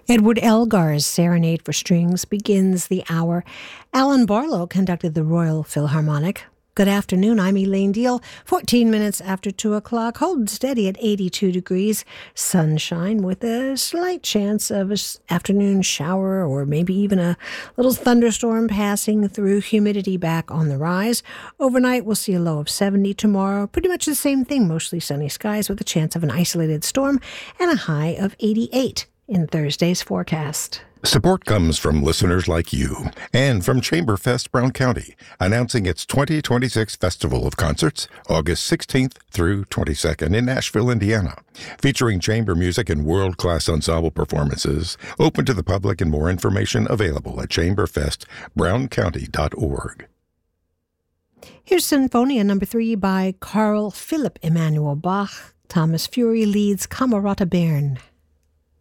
Edward Elgar's Serenade for Strings begins the hour. Alan Barlow conducted the Royal Philharmonic. Good afternoon, I'm Elaine Deal. 14 minutes after 2 o'clock. Hold steady at 82 degrees. Sunshine with a slight chance of an afternoon shower or maybe even a little thunderstorm passing through. Humidity back on the rise. Overnight, we'll see a low of 70 tomorrow. Pretty much the same thing, mostly sunny skies with a chance of an isolated storm and a high of 88 in Thursday's forecast. Support comes from listeners like you and from Chamberfest Brown County, announcing its 2026 Festival of Concerts, August 16th through 22nd in Nashville, Indiana, featuring chamber music and world-class ensemble performances, open to the public and more information available at chamberfestbrowncounty.org. Here's Sinfonia No. 3 by Carl Philipp Emanuel Bach. Thomas Fury leads Camerata Bern.